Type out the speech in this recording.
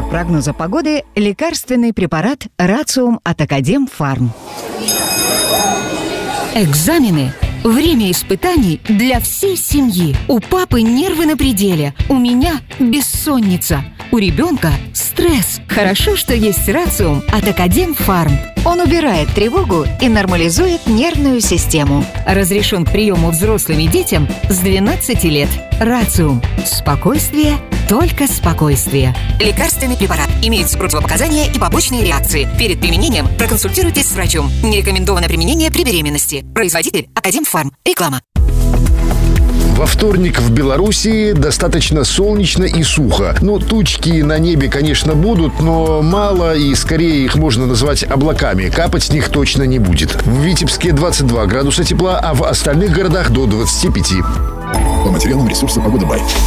прогноза погоды лекарственный препарат Рациум от Академфарм. Экзамены. Время испытаний для всей семьи. У папы нервы на пределе, у меня бессонница, у ребенка стресс. Хорошо, что есть Рациум от Академфарм. Он убирает тревогу и нормализует нервную систему. Разрешен к приему взрослым и детям с 12 лет. Рациум. Спокойствие, только спокойствие. Лекарственный препарат. Имеются противопоказания и побочные реакции. Перед применением проконсультируйтесь с врачом. Не рекомендовано применение при беременности. Производитель Академфарм. Реклама. Во вторник в Белоруссии достаточно солнечно и сухо. Тучки на небе, конечно, будут, но мало, и скорее их можно назвать облаками. Капать с них точно не будет. В Витебске 22 градуса тепла, а в остальных городах до 25. По материалам ресурса «Погода Бай».